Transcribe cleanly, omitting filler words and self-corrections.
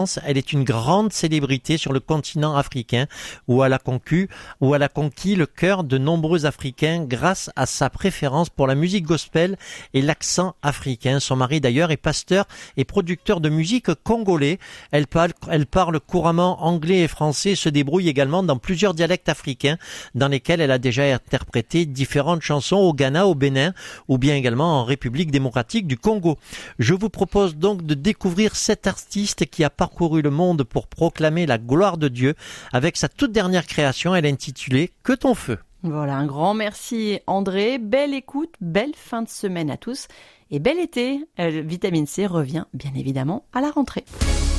Elle est une grande célébrité sur le continent africain où elle a conquis le cœur de nombreux Africains grâce à sa préférence pour la musique gospel et l'accent africain. Son mari d'ailleurs est pasteur et producteur de musique congolais. Elle parle couramment anglais et français et se débrouille également dans plusieurs dialectes africains dans lesquels elle a déjà interprété différentes chansons au Ghana, au Bénin ou bien également en République démocratique du Congo. Je vous propose donc de découvrir cet artiste qui a parcouru le monde pour proclamer la gloire de Dieu avec sa toute dernière création, elle est intitulée « Que ton feu ». Voilà, un grand merci André, belle écoute, belle fin de semaine à tous et bel été. Vitamine C revient bien évidemment à la rentrée.